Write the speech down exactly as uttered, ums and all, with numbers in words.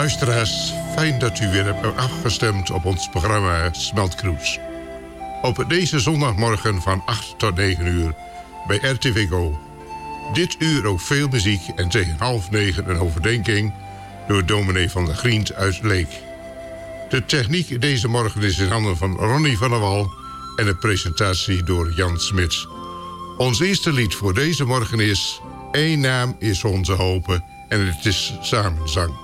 Luisteraars, fijn dat u weer hebt afgestemd op ons programma Smeltkroes. Op deze zondagmorgen van acht tot negen uur bij R T V Go. Dit uur ook veel muziek en tegen half negen een overdenking door dominee van der Grient uit Leek. De techniek deze morgen is in handen van Ronnie van der Wal en de presentatie door Jan Smits. Ons eerste lied voor deze morgen is Eén naam is onze hoop en het is samenzang.